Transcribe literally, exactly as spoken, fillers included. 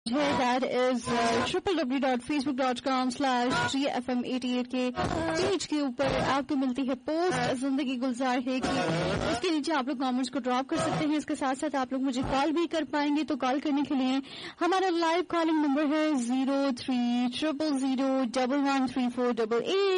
है that is triple W dot Facebook dot com slash G F M eighty eight के page के ऊपर आपको मिलती है पोस्ट जिंदगी गुलजार है कि उसके नीचे आप लोग कमेंट्स को ड्रॉप कर सकते हैं। इसके साथ साथ आप लोग मुझे कॉल भी कर पाएंगे, तो कॉल करने के लिए हमारा लाइव कॉलिंग नंबर है zero three triple zero double one three four double eight.